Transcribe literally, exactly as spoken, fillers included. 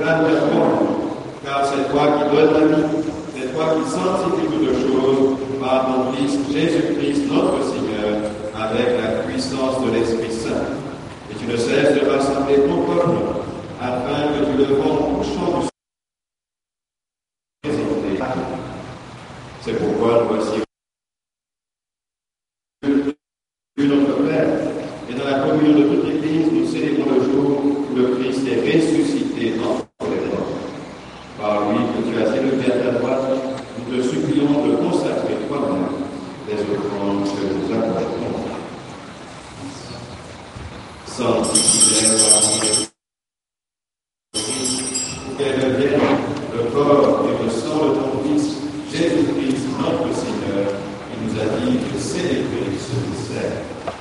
cela nous répond, car c'est toi qui donnes la vie, c'est toi qui sanctifies toutes choses par ton Fils Jésus-Christ, notre Seigneur, avec la puissance de l'Esprit Saint. Et tu ne cesses de rassembler ton peuple, afin que tu le vendes au chant du présenter. C'est pourquoi nous voici notre Père, et dans la communion de toute l'Église, nous célébrons le jour où le Christ est ressuscité entre les morts. Par lui que tu as élevé à ta droite, nous te supplions de consacrer toi-même les offrandes que nous apportons. Sanctifie-les par Christ, pour qu'elles deviennent le corps et le sang de ton Fils, Jésus-Christ, notre Seigneur, qui nous a dit de célébrer ce mystère.